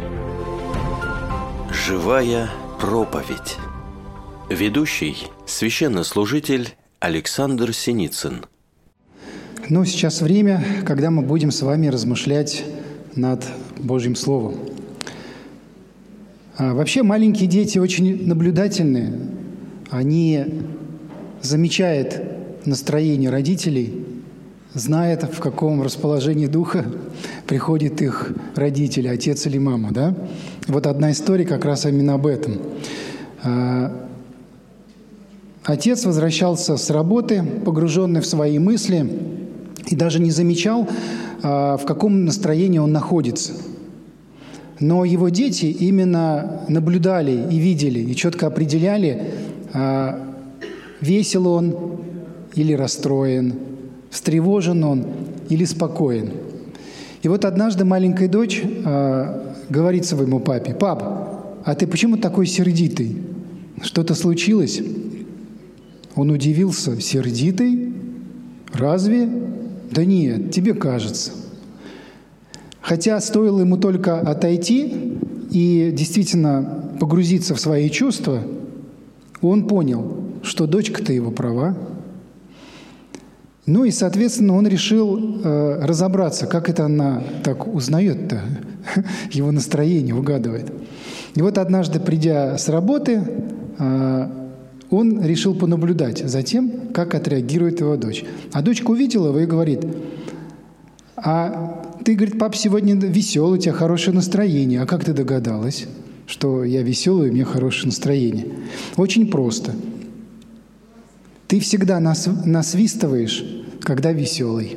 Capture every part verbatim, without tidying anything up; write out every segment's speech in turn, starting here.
Живая проповедь. Ведущий – священнослужитель Александр Синицын. Ну, сейчас время, когда мы будем с вами размышлять над Божьим Словом. А вообще маленькие дети очень наблюдательные. Они замечают настроение родителей, знают, в каком расположении духа приходит их родители, отец или мама, да? Вот одна история как раз именно об этом. Отец возвращался с работы, погруженный в свои мысли, и даже не замечал, в каком настроении он находится. Но его дети именно наблюдали и видели, и четко определяли, весел он или расстроен, встревожен он или спокоен. И вот однажды маленькая дочь говорит своему папе: «Пап, а ты почему такой сердитый? Что-то случилось?» Он удивился: «Сердитый? Разве? Да нет, тебе кажется». Хотя стоило ему только отойти и действительно погрузиться в свои чувства, он понял, что дочка-то его права. Ну и, соответственно, он решил э, разобраться, как это она так узнает-то, его настроение угадывает. И вот однажды, придя с работы, э, он решил понаблюдать за тем, как отреагирует его дочь. А дочка увидела его и говорит: «А ты, говорит, пап, сегодня веселый, у тебя хорошее настроение. А как ты догадалась, что я веселый, у меня хорошее настроение?» Очень просто. Ты всегда нас, насвистываешь, когда веселый.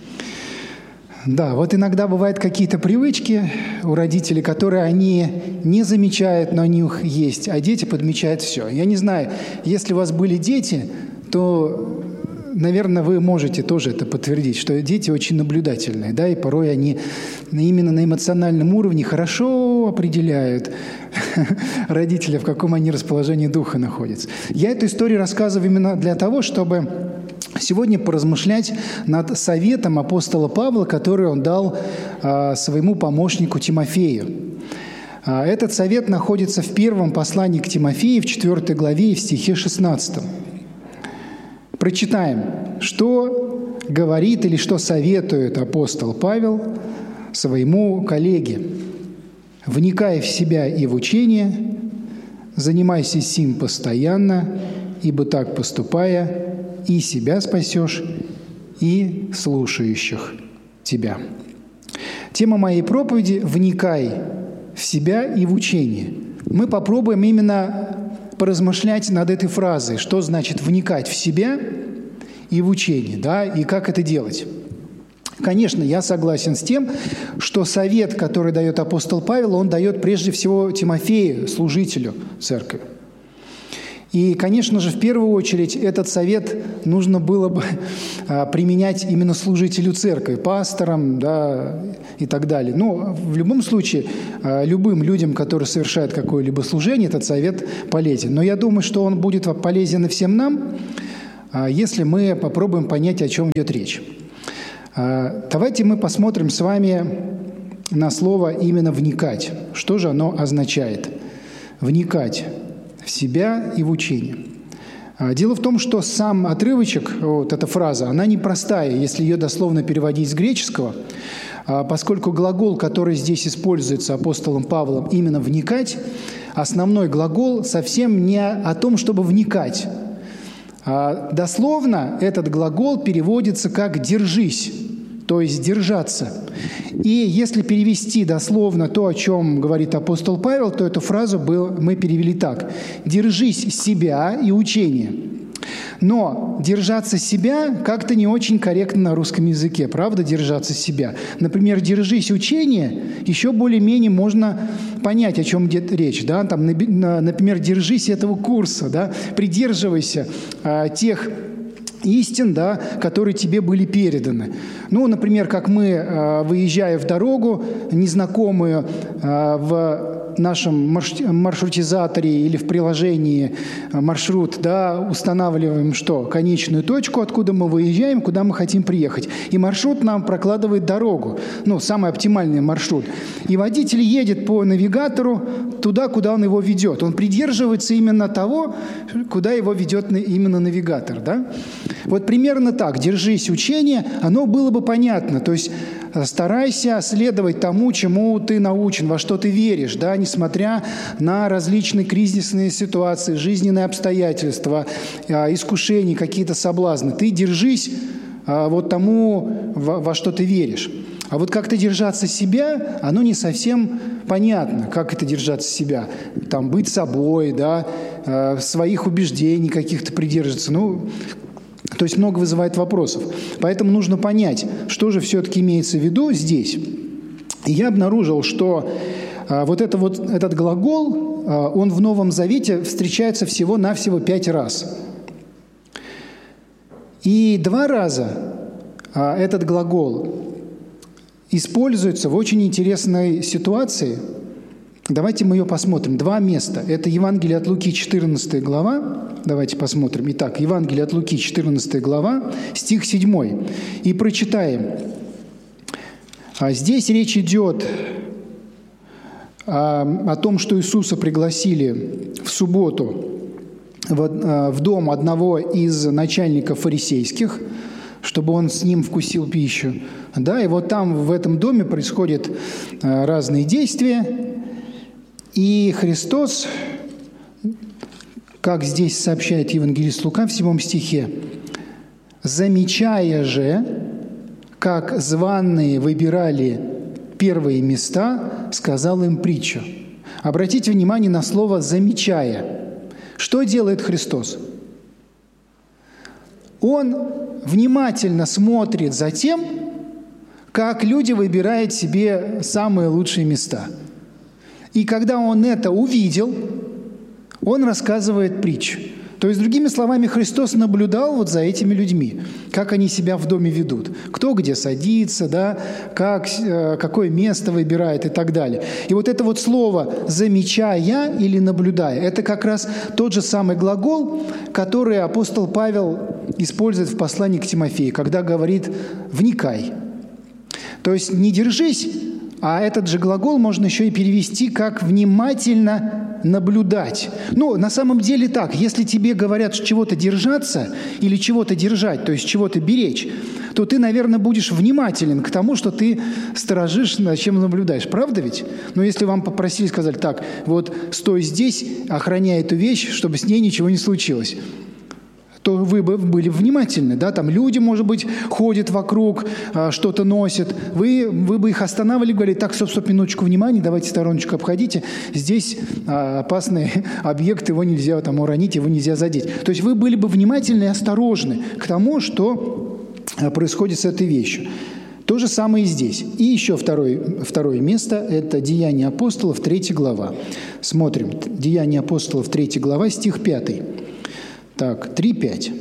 Да, вот иногда бывают какие-то привычки у родителей, которые они не замечают, но они у них есть, а дети подмечают все. Я не знаю, если у вас были дети, то, наверное, вы можете тоже это подтвердить, что дети очень наблюдательные, да, и порой они именно на эмоциональном уровне хорошо определяют родителя, в каком они расположении духа находятся. Я эту историю рассказываю именно для того, чтобы сегодня поразмышлять над советом апостола Павла, который он дал а, своему помощнику Тимофею. А, этот совет находится в первом послании к Тимофею, в четвёртой главе и в стихе шестнадцатом. Прочитаем, что говорит или что советует апостол Павел своему коллеге. «Вникай в себя и в учение, занимайся сим постоянно, ибо так поступая, и себя спасешь, и слушающих тебя». Тема моей проповеди – «Вникай в себя и в учение». Мы попробуем именно поразмышлять над этой фразой, что значит вникать в себя и в учение, да, и как это делать. Конечно, я согласен с тем, что совет, который дает апостол Павел, он дает прежде всего Тимофею, служителю церкви. И, конечно же, в первую очередь этот совет нужно было бы а, применять именно служителю церкви, пасторам, да, и так далее. Но в любом случае, а, любым людям, которые совершают какое-либо служение, этот совет полезен. Но я думаю, что он будет полезен и всем нам, а, если мы попробуем понять, о чем идет речь. А, давайте мы посмотрим с вами на слово именно «вникать». Что же оно означает? Вникать в себя и в учение. Дело в том, что сам отрывочек, вот эта фраза, она непростая, если ее дословно переводить с греческого, поскольку глагол, который здесь используется апостолом Павлом, именно «вникать», основной глагол совсем не о том, чтобы вникать. Дословно этот глагол переводится как «держись», то есть «держаться». И если перевести дословно то, о чем говорит апостол Павел, то эту фразу мы перевели так: «Держись себя и учения». Но держаться себя как-то не очень корректно на русском языке, правда, держаться себя. Например, «держись учения» еще более-менее можно понять, о чем идет речь. Да? Там, например, «держись этого курса», да? «Придерживайся а, тех истин, да, которые тебе были переданы. Ну, например, как мы, выезжая в дорогу, незнакомую в нашем маршрутизаторе или в приложении маршрут, да, устанавливаем что? Конечную точку, откуда мы выезжаем, куда мы хотим приехать. И маршрут нам прокладывает дорогу, ну, самый оптимальный маршрут. И водитель едет по навигатору туда, куда он его ведет. Он придерживается именно того, куда его ведет именно навигатор, да? Вот примерно так. Держись учения, оно было бы понятно. То есть старайся следовать тому, чему ты научен, во что ты веришь, да, несмотря на различные кризисные ситуации, жизненные обстоятельства, искушения, какие-то соблазны. Ты держись вот тому, во что ты веришь. А вот как-то держаться себя, оно не совсем понятно, как это держаться себя. Там быть собой, да, своих убеждений каких-то придерживаться. Ну, то есть много вызывает вопросов. Поэтому нужно понять, что же все-таки имеется в виду здесь. И я обнаружил, что а, вот, это вот этот глагол, а, он в Новом Завете встречается всего-навсего пять раз. И два раза а, этот глагол используется в очень интересной ситуации. Давайте мы ее посмотрим. Два места. Это Евангелие от Луки, четырнадцатая глава. Давайте посмотрим. Итак, Евангелие от Луки, четырнадцатая глава, стих седьмой. И прочитаем. А здесь речь идет о, о том, что Иисуса пригласили в субботу в, в дом одного из начальников фарисейских, чтобы он с ним вкусил пищу. Да, и вот там, в этом доме, происходят разные действия. И Христос, как здесь сообщает евангелист Лука в седьмом стихе, «Замечая же, как званые выбирали первые места, сказал им притчу». Обратите внимание на слово «замечая». Что делает Христос? Он внимательно смотрит за тем, как люди выбирают себе самые лучшие места. И когда он это увидел, он рассказывает притчу. То есть, другими словами, Христос наблюдал вот за этими людьми, как они себя в доме ведут, кто где садится, да, как, какое место выбирает и так далее. И вот это вот слово «замечая» или «наблюдая» – это как раз тот же самый глагол, который апостол Павел использует в послании к Тимофею, когда говорит «вникай». То есть не держись, а этот же глагол можно еще и перевести как «внимательно наблюдать». Ну, на самом деле так, если тебе говорят чего-то держаться или чего-то держать, то есть чего-то беречь, то ты, наверное, будешь внимателен к тому, что ты сторожишь, над чем наблюдаешь. Правда ведь? Но если вам попросили сказать так, вот стой здесь, охраняй эту вещь, чтобы с ней ничего не случилось, то вы бы были внимательны, да, там люди, может быть, ходят вокруг, что-то носят, вы, вы бы их останавливали, говорили, так, стоп, стоп, минуточку внимания, давайте стороночку обходите, здесь а, опасный объект, его нельзя там уронить, его нельзя задеть. То есть вы были бы внимательны и осторожны к тому, что происходит с этой вещью. То же самое и здесь. И еще второе, второе место – это Деяния апостолов, третья глава. Смотрим. Деяния апостолов, третья глава, стих пятый. Так, три пять.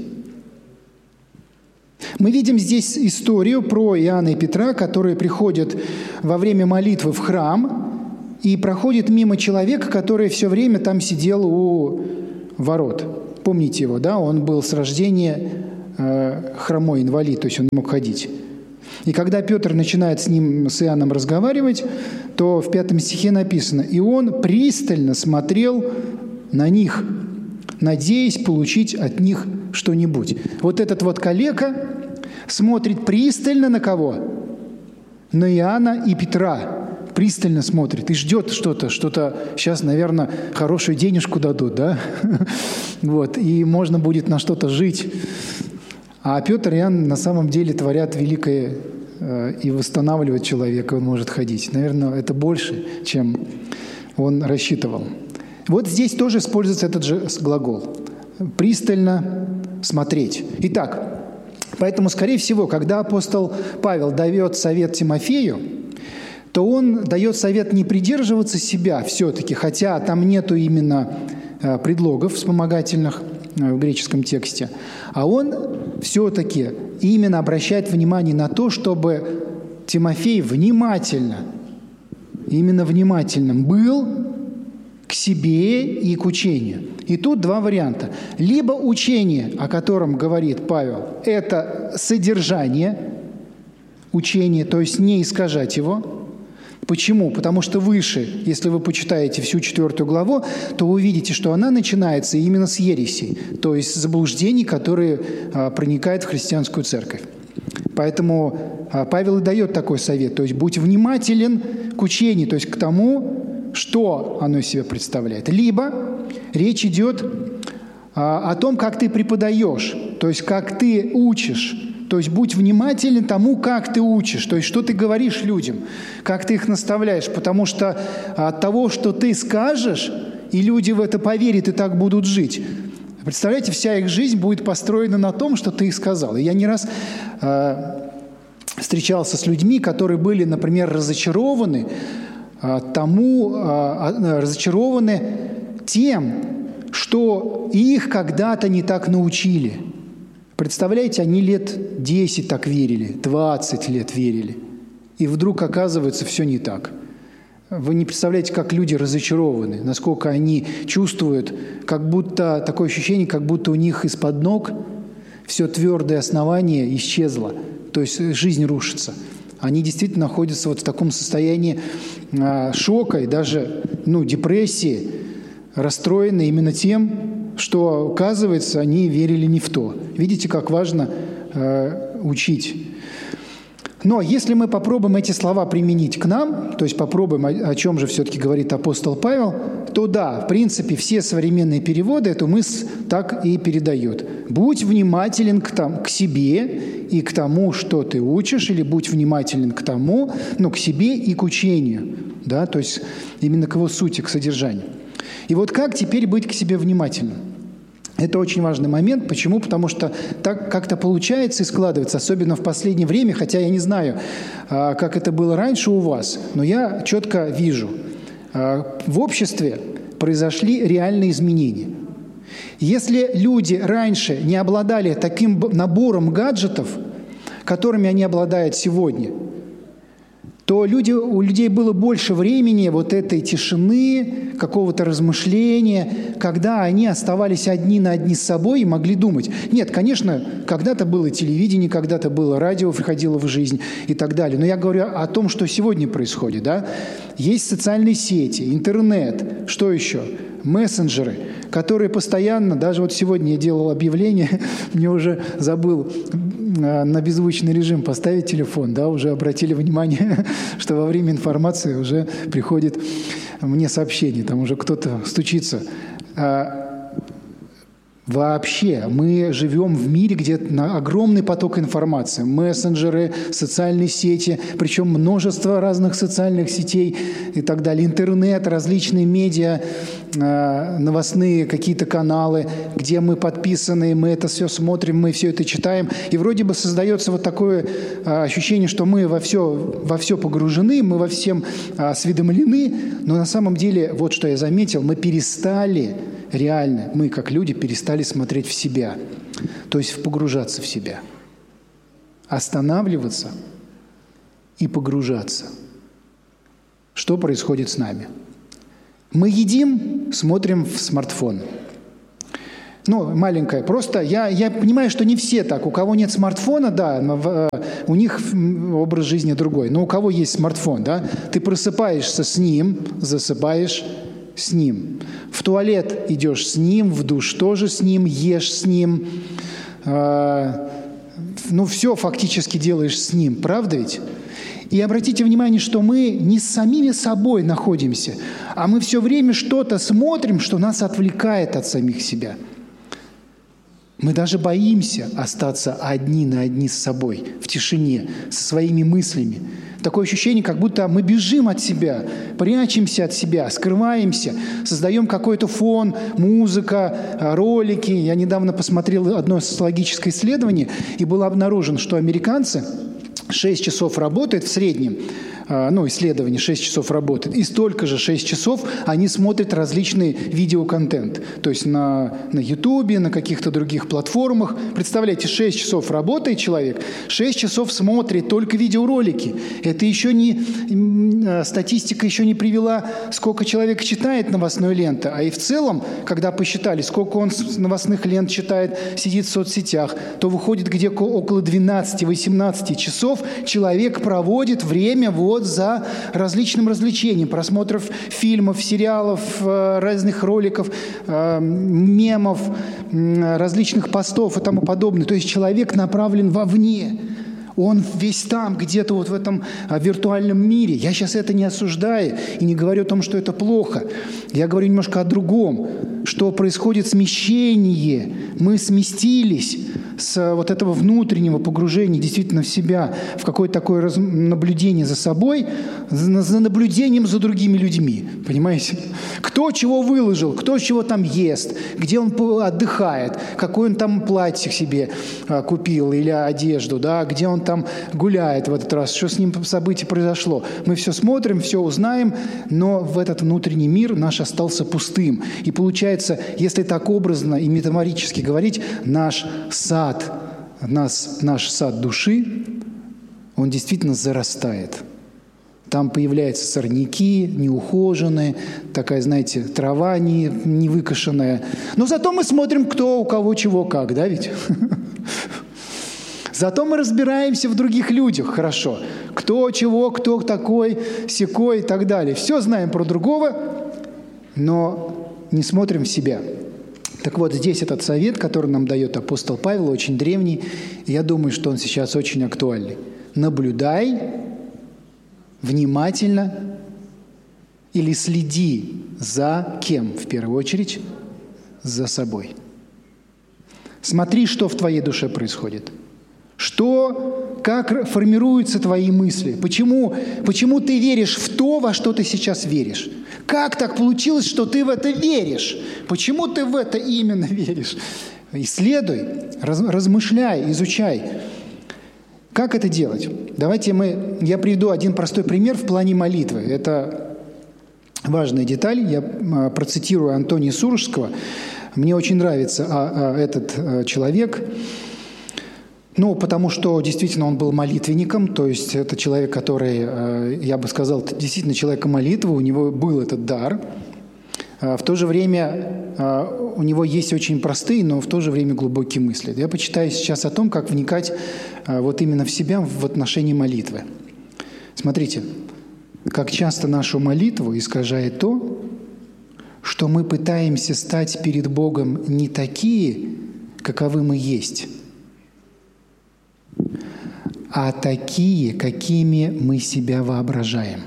Мы видим здесь историю про Иоанна и Петра, которые приходят во время молитвы в храм и проходит мимо человека, который все время там сидел у ворот. Помните его, да? Он был с рождения э, хромой, инвалид, то есть он не мог ходить. И когда Петр начинает с ним, с Иоанном разговаривать, то в пятом стихе написано: «И он пристально смотрел на них, надеясь получить от них что-нибудь». Вот этот вот калека смотрит пристально на кого? На Иоанна и Петра. Пристально смотрит и ждет что-то, что-то сейчас, наверное, хорошую денежку дадут, да? Вот, и можно будет на что-то жить. А Петр и Иоанн на самом деле творят великое э, и восстанавливают человека, он может ходить. Наверное, это больше, чем он рассчитывал. Вот здесь тоже используется этот же глагол. Пристально смотреть. Итак, поэтому, скорее всего, когда апостол Павел дает совет Тимофею, то он дает совет не придерживаться себя все-таки, хотя там нету именно предлогов вспомогательных, в греческом тексте. А он все-таки именно обращает внимание на то, чтобы Тимофей внимательно, именно внимательным был к себе и к учению. И тут два варианта. Либо учение, о котором говорит Павел, это содержание учения, то есть не искажать его. Почему? Потому что выше, если вы почитаете всю четвертую главу, то вы увидите, что она начинается именно с ересей, то есть заблуждений, которые а, проникают в христианскую церковь. Поэтому а, Павел и дает такой совет, то есть будь внимателен к учению, то есть к тому, что оно из себя представляет. Либо речь идет а, о том, как ты преподаешь, то есть как ты учишь. То есть будь внимателен тому, как ты учишь, то есть что ты говоришь людям, как ты их наставляешь, потому что от того, что ты скажешь, и люди в это поверят и так будут жить. Представляете, вся их жизнь будет построена на том, что ты их сказал. И я не раз э, встречался с людьми, которые были, например, разочарованы э, тому, э, разочарованы тем, что их когда-то не так научили. Представляете, они лет десять так верили, двадцать лет верили. И вдруг оказывается все не так. Вы не представляете, как люди разочарованы, насколько они чувствуют, как будто такое ощущение, как будто у них из-под ног все твердое основание исчезло. То есть жизнь рушится. Они действительно находятся вот в таком состоянии а, шока и даже ну, депрессии, расстроены именно тем, что, оказывается, они верили не в то. Видите, как важно э, учить. Но если мы попробуем эти слова применить к нам, то есть попробуем, о, о чем же все-таки говорит апостол Павел, то да, в принципе, все современные переводы эту мысль так и передают. Будь внимателен к, там, к себе и к тому, что ты учишь, или будь внимателен к тому, ну, к себе и к учению, да, то есть именно к его сути, к содержанию. И вот как теперь быть к себе внимательным? Это очень важный момент. Почему? Потому что так как-то получается и складывается, особенно в последнее время, хотя я не знаю, как это было раньше у вас, но я четко вижу, в обществе произошли реальные изменения. Если люди раньше не обладали таким набором гаджетов, которыми они обладают сегодня, то люди, у людей было больше времени вот этой тишины, какого-то размышления, когда они оставались одни на одни с собой и могли думать. Нет, конечно, когда-то было телевидение, когда-то было радио, приходило в жизнь и так далее. Но я говорю о том, что сегодня происходит. Да? Есть социальные сети, интернет, что еще? Мессенджеры, которые постоянно, даже вот сегодня я делал объявление, мне уже забыл на беззвучный режим поставить телефон, да, уже обратили внимание, что во время информации уже приходит мне сообщение, там уже кто-то стучится. Вообще, мы живем в мире, где огромный поток информации. Мессенджеры, социальные сети, причем множество разных социальных сетей и так далее. Интернет, различные медиа, новостные какие-то каналы, где мы подписаны, мы это все смотрим, мы все это читаем. И вроде бы создается вот такое ощущение, что мы во все, во все погружены, мы во всем осведомлены. Но на самом деле, вот что я заметил, мы перестали... Реально, мы, как люди, перестали смотреть в себя, то есть погружаться в себя, останавливаться и погружаться. Что происходит с нами? Мы едим, смотрим в смартфон. Ну, маленькое. Просто я, я понимаю, что не все так. У кого нет смартфона, да, но, у них образ жизни другой. Но у кого есть смартфон, да, ты просыпаешься с ним, засыпаешь с ним. В туалет идешь с ним, в душ тоже с ним, ешь с ним. Э, ну, все фактически делаешь с ним, правда ведь? И обратите внимание, что мы не с самими собой находимся, а мы все время что-то смотрим, что нас отвлекает от самих себя. Мы даже боимся остаться одни на одни с собой, в тишине, со своими мыслями. Такое ощущение, как будто мы бежим от себя, прячемся от себя, скрываемся, создаем какой-то фон, музыка, ролики. Я недавно посмотрел одно социологическое исследование, и было обнаружено, что американцы шесть часов работают в среднем ну, исследований, шесть часов работает, и столько же шесть часов они смотрят различный видеоконтент. То есть на, на Ютубе, на каких-то других платформах. Представляете, шесть часов работает человек, шесть часов смотрит только видеоролики. Это еще не... Статистика еще не привела, сколько человек читает новостной ленты, а и в целом, когда посчитали, сколько он новостных лент читает, сидит в соцсетях, то выходит где-то около двенадцати-восемнадцати часов человек проводит время вот за различным развлечением, просмотров фильмов, сериалов, разных роликов, мемов, различных постов и тому подобное. То есть человек направлен вовне. Он весь там, где-то вот в этом виртуальном мире. Я сейчас это не осуждаю и не говорю о том, что это плохо. Я говорю немножко о другом, что происходит смещение. Мы сместились с вот этого внутреннего погружения действительно в себя, в какое-то такое раз... наблюдение за собой, за наблюдением за другими людьми. Понимаете? Кто чего выложил, кто чего там ест, где он отдыхает, какой он там платье себе купил или одежду, да, где он там гуляет в этот раз, что с ним событие произошло. Мы все смотрим, все узнаем, но в этот внутренний мир наш остался пустым. И получается, если так образно и метафорически говорить, наш сад, нас, наш сад души, он действительно зарастает. Там появляются сорняки, неухоженные, такая, знаете, трава не, не выкошенная. Но зато мы смотрим, кто у кого чего как, да ведь? Зато мы разбираемся в других людях хорошо. Кто чего, кто такой, сякой и так далее. Все знаем про другого, но не смотрим в себя. Так вот, здесь этот совет, который нам дает апостол Павел, очень древний, и я думаю, что он сейчас очень актуальный. Наблюдай внимательно или следи за кем, в первую очередь, за собой. Смотри, что в твоей душе происходит. Что, как формируются твои мысли? Почему, почему ты веришь в то, во что ты сейчас веришь? Как так получилось, что ты в это веришь? Почему ты в это именно веришь? Исследуй, раз, размышляй, изучай. Как это делать? Давайте мы, я приведу один простой пример в плане молитвы. Это важная деталь. Я процитирую Антония Сурожского. Мне очень нравится а, а, этот а, человек. Ну, потому что действительно он был молитвенником, то есть это человек, который, я бы сказал, действительно человек молитвы, у него был этот дар. В то же время у него есть очень простые, но в то же время глубокие мысли. Я почитаю сейчас о том, как вникать вот именно в себя в отношении молитвы. Смотрите, как часто нашу молитву искажает то, что мы пытаемся стать перед Богом не такие, каковы мы есть, а такие, какими мы себя воображаем.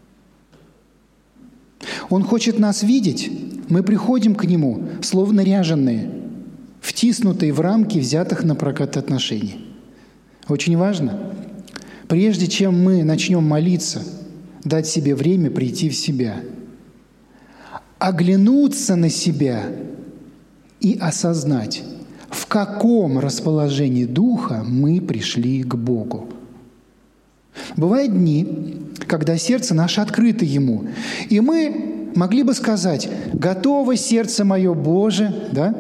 Он хочет нас видеть, мы приходим к Нему, словно ряженые, втиснутые в рамки взятых на прокат отношений. Очень важно, прежде чем мы начнем молиться, дать себе время прийти в себя, оглянуться на себя и осознать, в каком расположении духа мы пришли к Богу. Бывают дни, когда сердце наше открыто Ему, и мы могли бы сказать: «Готово сердце мое, Боже», да?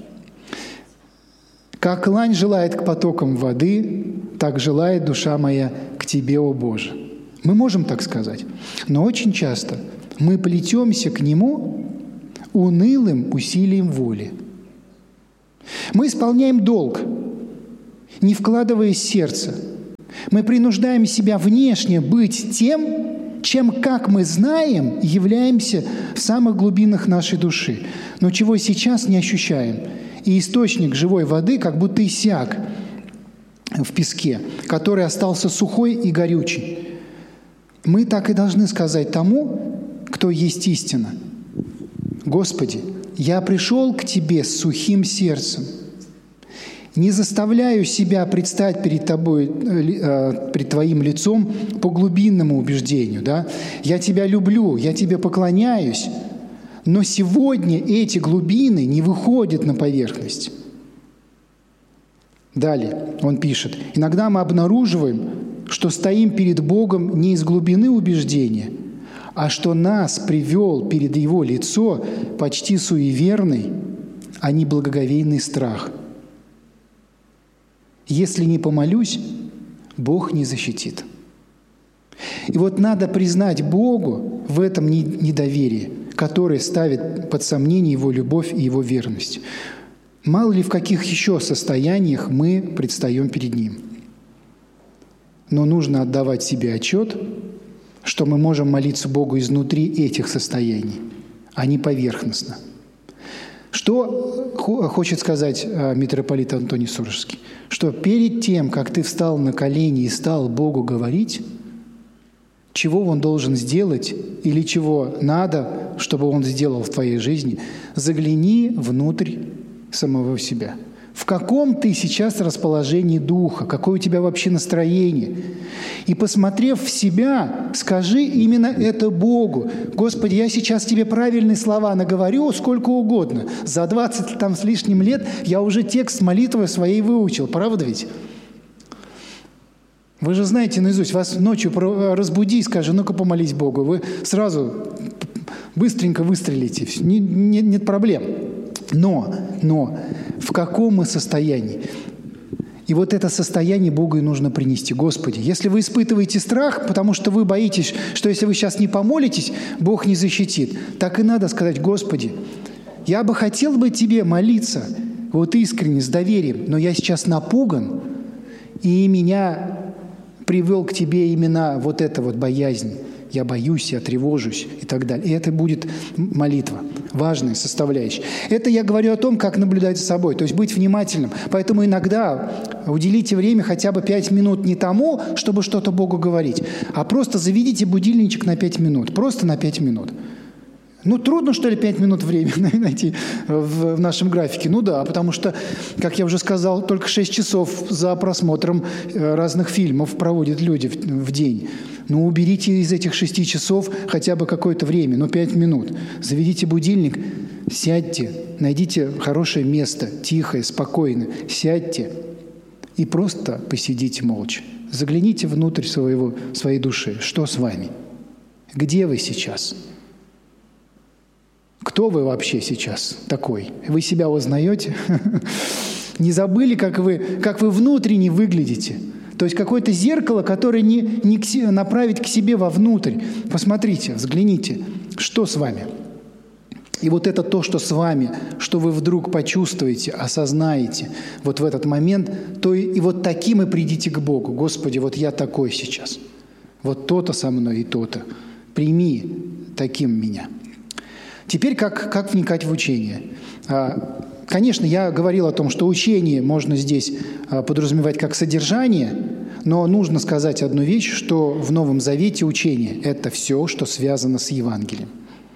«Как лань желает к потокам воды, так желает душа моя к Тебе, о Боже». Мы можем так сказать, но очень часто мы плетемся к Нему унылым усилием воли. Мы исполняем долг, не вкладывая сердце. Мы принуждаем себя внешне быть тем, чем, как мы знаем, являемся в самых глубинах нашей души, но чего сейчас не ощущаем. И источник живой воды как будто иссяк в песке, который остался сухой и горючий. Мы так и должны сказать тому, кто есть истина: «Господи, я пришел к Тебе с сухим сердцем, не заставляю себя предстать перед Тобой, перед Твоим лицом по глубинному убеждению. Да? Я Тебя люблю, я Тебе поклоняюсь, но сегодня эти глубины не выходят на поверхность». Далее он пишет: «Иногда мы обнаруживаем, что стоим перед Богом не из глубины убеждения, а что нас привел перед Его лицо почти суеверный, а не благоговейный страх. Если не помолюсь, Бог не защитит. И вот надо признать Богу в этом недоверии, которое ставит под сомнение Его любовь и Его верность. Мало ли в каких еще состояниях мы предстаем перед Ним. Но нужно отдавать себе отчет, что мы можем молиться Богу изнутри этих состояний, а не поверхностно. Что хочет сказать митрополит Антоний Сурожский? Что перед тем, как ты встал на колени и стал Богу говорить, чего Он должен сделать или чего надо, чтобы Он сделал в твоей жизни, загляни внутрь самого себя. В каком ты сейчас расположении духа, какое у тебя вообще настроение. И, посмотрев в себя, скажи именно это Богу. Господи, я сейчас тебе правильные слова наговорю сколько угодно. За двадцать там с лишним лет я уже текст молитвы своей выучил. Правда ведь? Вы же знаете наизусть, вас ночью разбуди и скажи, ну-ка помолись Богу. Вы сразу быстренько выстрелите. Не, не, нет проблем. Но, но, в каком мы состоянии? И вот это состояние Богу и нужно принести. Господи, если вы испытываете страх, потому что вы боитесь, что если вы сейчас не помолитесь, Бог не защитит, так и надо сказать, Господи, я бы хотел бы Тебе молиться, вот искренне, с доверием, но я сейчас напуган, и меня привел к Тебе именно вот эта вот боязнь. Я боюсь, я тревожусь и так далее. И это будет молитва, важная составляющая. Это я говорю о том, как наблюдать за собой, то есть быть внимательным. Поэтому иногда уделите время хотя бы пять минут не тому, чтобы что-то Богу говорить, а просто заведите будильничек на пять минут, просто на пять минут. Ну, трудно, что ли, пять минут времени найти в, в нашем графике? Ну да, потому что, как я уже сказал, только шесть часов за просмотром разных фильмов проводят люди в, в день. Ну, уберите из этих шести часов хотя бы какое-то время, ну, пять минут. Заведите будильник, сядьте, найдите хорошее место, тихое, спокойное, сядьте и просто посидите молча. Загляните внутрь своего, своей души. Что с вами? Где вы сейчас? Кто вы вообще сейчас такой? Вы себя узнаете? Не забыли, как вы, как вы внутренне выглядите? То есть какое-то зеркало, которое не, не к, направить к себе вовнутрь. Посмотрите, взгляните, что с вами? И вот это то, что с вами, что вы вдруг почувствуете, осознаете вот в этот момент, то и, и вот таким и придите к Богу. Господи, вот я такой сейчас. Вот то-то со мной и то-то. Прими таким меня. Теперь как, как вникать в учение? Конечно, я говорил о том, что учение можно здесь подразумевать как содержание, но нужно сказать одну вещь, что в Новом Завете учение – это все, что связано с Евангелием.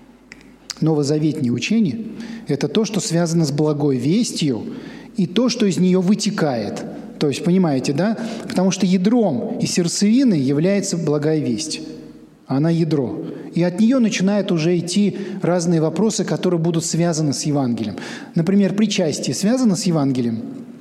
Новозаветнее учение – это то, что связано с благой вестью и то, что из нее вытекает. То есть, понимаете, да? Потому что ядром и сердцевиной является благая весть. Она ядро. И от нее начинают уже идти разные вопросы, которые будут связаны с Евангелием. Например, причастие связано с Евангелием?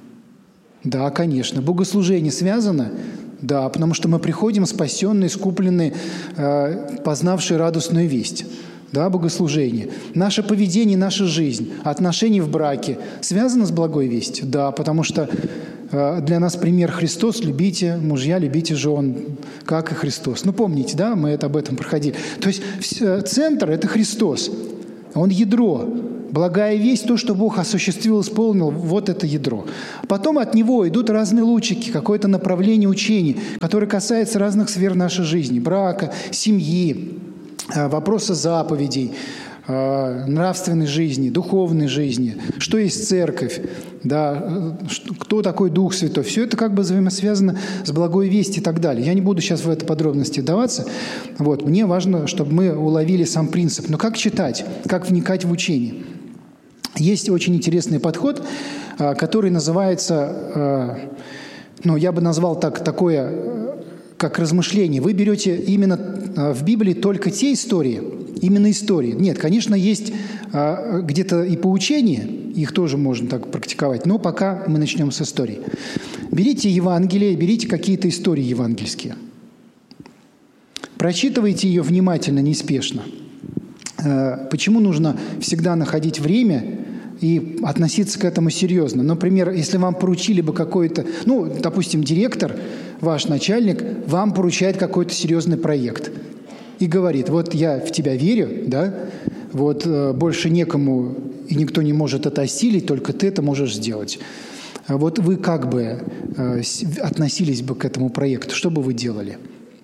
Да, конечно. Богослужение связано? Да, потому что мы приходим спасенные, искупленные, э, познавшие радостную весть. Да, богослужение. Наше поведение, наша жизнь, отношения в браке связаны с благой вестью? Да, потому что э, для нас пример Христос. Любите мужья, любите жен, как и Христос. Ну, помните, да, мы это об этом проходили. То есть э, центр – это Христос. Он ядро. Благая весть, то, что Бог осуществил, исполнил, вот это ядро. Потом от него идут разные лучики, какое-то направление учений, которое касается разных сфер нашей жизни. Брака, семьи, вопросы заповедей, нравственной жизни, духовной жизни, что есть церковь, да, кто такой Дух Святой. Все это как бы взаимосвязано с благой вестью и так далее. Я не буду сейчас в это подробности вдаваться. Вот. Мне важно, чтобы мы уловили сам принцип. Но как читать, как вникать в учение? Есть очень интересный подход, который называется, ну, я бы назвал так, такое, как размышление. Вы берете именно в Библии только те истории, именно истории. Нет, конечно, есть где-то и поучение, их тоже можно так практиковать. Но пока мы начнем с истории. Берите Евангелие, берите какие-то истории евангельские. Прочитывайте ее внимательно, неспешно. Почему нужно всегда находить время и относиться к этому серьезно? Например, если вам поручили бы какой-то, ну, допустим, директор, ваш начальник, вам поручает какой-то серьезный проект и говорит: вот я в тебя верю, да, вот больше некому и никто не может это осилить, только ты это можешь сделать. Вот вы как бы относились бы к этому проекту? Что бы вы делали?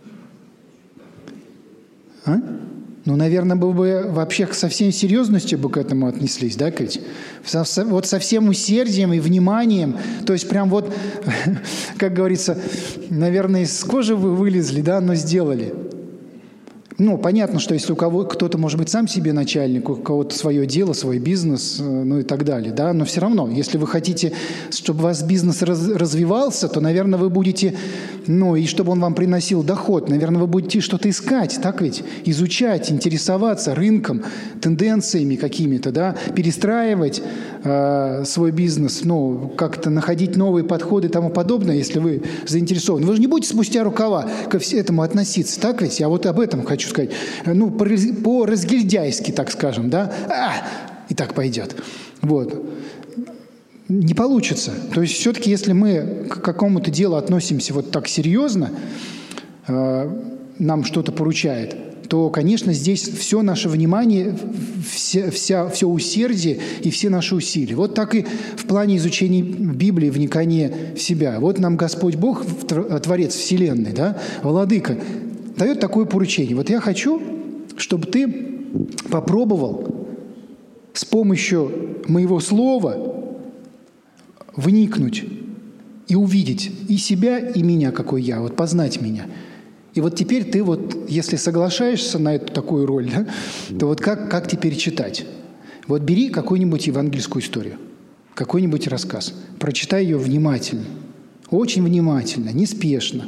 А? Ну, наверное, бы вы вообще со всей серьезностью бы к этому отнеслись, да, ведь? Вот со всем усердием и вниманием, то есть прям вот, как говорится, наверное, из кожи вы вылезли, да, но сделали. Ну, понятно, что если у кого кто-то, может быть, сам себе начальник, у кого-то свое дело, свой бизнес, ну и так далее, да, но все равно, если вы хотите, чтобы у вас бизнес раз, развивался, то, наверное, вы будете, ну, и чтобы он вам приносил доход, наверное, вы будете что-то искать, так ведь? Изучать, интересоваться рынком, тенденциями какими-то, да, перестраивать э, свой бизнес, ну, как-то находить новые подходы и тому подобное, если вы заинтересованы. Вы же не будете спустя рукава ко этому относиться, так ведь? Я вот об этом хочу сказать, ну, по-разгильдяйски, так скажем, да, а, и так пойдет. Вот. Не получится. То есть все-таки, если мы к какому-то делу относимся вот так серьезно, э, нам что-то поручает, то, конечно, здесь все наше внимание, вся, вся, все усердие и все наши усилия. Вот так и в плане изучения Библии, вникания в себя. Вот нам Господь Бог, Творец Вселенной, да, Владыка, дает такое поручение. Вот я хочу, чтобы ты попробовал с помощью моего слова вникнуть и увидеть и себя, и меня, какой я, вот познать меня. И вот теперь ты вот, если соглашаешься на эту такую роль, да, то вот как, как теперь читать? Вот бери какую-нибудь евангельскую историю, какой-нибудь рассказ, прочитай ее внимательно, очень внимательно, неспешно.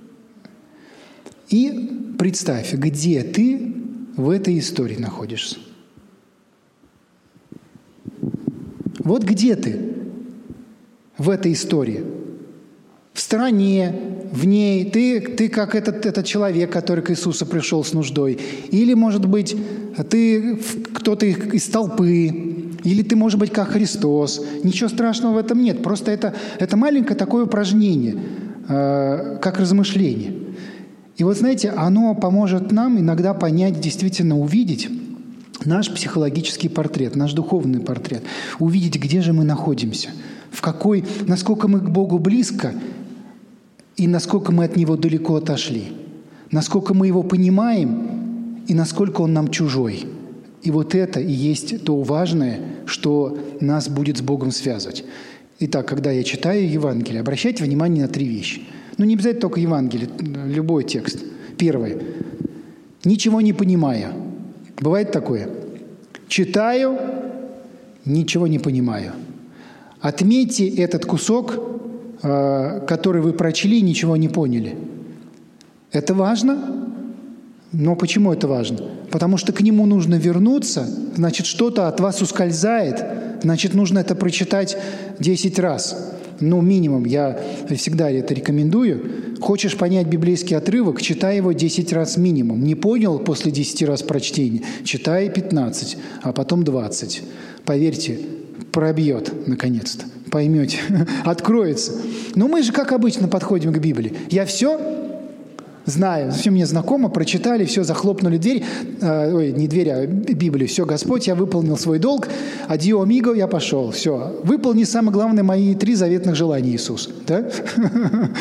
И представь, где ты в этой истории находишься. Вот где ты в этой истории? В стране, в ней. Ты, ты как этот, этот человек, который к Иисусу пришел с нуждой. Или, может быть, ты кто-то из толпы. Или ты, может быть, как Христос. Ничего страшного в этом нет. Просто это, это маленькое такое упражнение, э, как размышление. И вот, знаете, оно поможет нам иногда понять, действительно увидеть наш психологический портрет, наш духовный портрет. Увидеть, где же мы находимся, в какой, насколько мы к Богу близко и насколько мы от Него далеко отошли, насколько мы Его понимаем и насколько Он нам чужой. И вот это и есть то важное, что нас будет с Богом связывать. Итак, когда я читаю Евангелие, обращайте внимание на три вещи. Ну, не обязательно только Евангелие, любой текст. Первое. Ничего не понимаю. Бывает такое? Читаю, ничего не понимаю. Отметьте этот кусок, который вы прочли, ничего не поняли. Это важно? Но почему это важно? Потому что к нему нужно вернуться, значит, что-то от вас ускользает, значит, нужно это прочитать десять раз. Ну, минимум, я всегда это рекомендую. Хочешь понять библейский отрывок, читай его десять раз минимум. Не понял после десяти раз прочтения, читай пятнадцать, а потом двадцать. Поверьте, пробьет, наконец-то, поймете, откроется. Но мы же, как обычно, подходим к Библии. Я все знаю, все мне знакомо, прочитали, все, захлопнули дверь, э, ой, не дверь, а Библию. Все, Господь, я выполнил свой долг, адио, амиго, я пошел. Все, выполни самое главное мои три заветных желания, Иисус. Да?